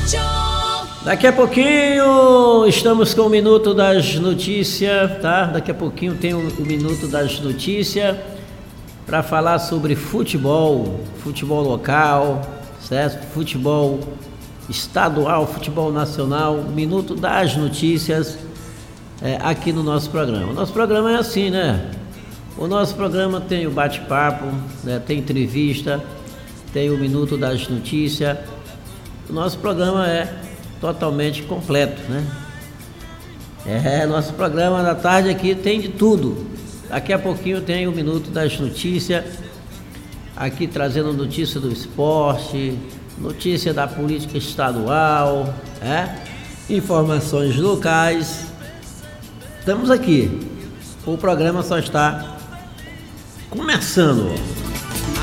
Daqui a pouquinho estamos com o Minuto das Notícias, tá? Daqui a pouquinho tem o Minuto das Notícias para falar sobre futebol local, certo? Futebol estadual, futebol nacional, Minuto das Notícias aqui no nosso programa. O nosso programa é assim, né? O nosso programa tem o bate-papo, né? Tem entrevista, tem o Minuto das Notícias. O nosso programa é totalmente completo, né? Nosso programa da tarde aqui tem de tudo. Daqui a pouquinho tem o Minuto das Notícias, aqui trazendo notícia do esporte, notícia da política estadual, informações locais. Estamos aqui. O programa só está começando.